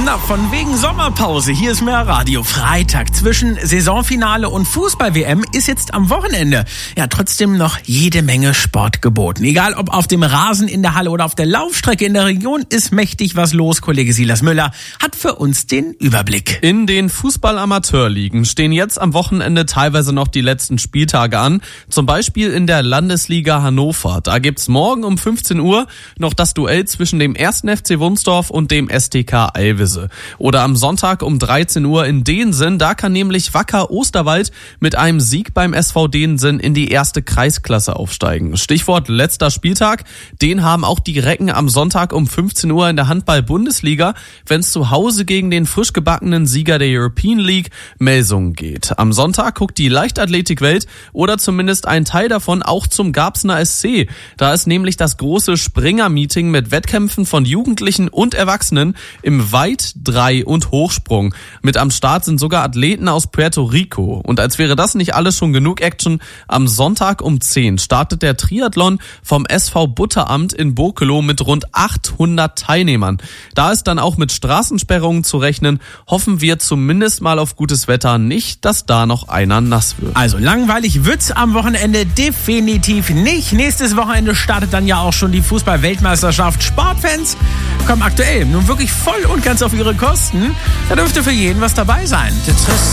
Na, von wegen Sommerpause. Hier ist mehr Radio. Freitag zwischen Saisonfinale und Fußball-WM ist jetzt am Wochenende. Ja, trotzdem noch jede Menge Sport geboten. Egal ob auf dem Rasen in der Halle oder auf der Laufstrecke in der Region, ist mächtig was los. Kollege Silas Müller hat für uns den Überblick. In den Fußball-Amateurligen stehen jetzt am Wochenende teilweise noch die letzten Spieltage an. Zum Beispiel in der Landesliga Hannover. Da gibt's morgen um 15 Uhr noch das Duell zwischen dem 1. FC Wunsdorf und dem STK Alvise. Oder am Sonntag um 13 Uhr in Deensen, da kann nämlich Wacker Osterwald mit einem Sieg beim SV Deensen in die erste Kreisklasse aufsteigen. Stichwort letzter Spieltag, den haben auch die Recken am Sonntag um 15 Uhr in der Handball-Bundesliga, wenn es zu Hause gegen den frisch gebackenen Sieger der European League Melsungen geht. Am Sonntag guckt die Leichtathletikwelt oder zumindest ein Teil davon auch zum Garbsener SC. Da ist nämlich das große Springer-Meeting mit Wettkämpfen von Jugendlichen und Erwachsenen im Weit-, Drei- und Hochsprung. Mit am Start sind sogar Athleten aus Puerto Rico. Und als wäre das nicht alles schon genug Action, am Sonntag um 10 startet der Triathlon vom SV Butteramt in Bokelo mit rund 800 Teilnehmern. Da ist dann auch mit Straßensperrungen zu rechnen. Hoffen wir zumindest mal auf gutes Wetter, nicht, dass da noch einer nass wird. Also langweilig wird's am Wochenende definitiv nicht. Nächstes Wochenende startet dann ja auch schon die Fußball-Weltmeisterschaft. Sportfans kommen aktuell nun wirklich voll und ganz auf ihre Kosten. Da dürfte für jeden was dabei sein.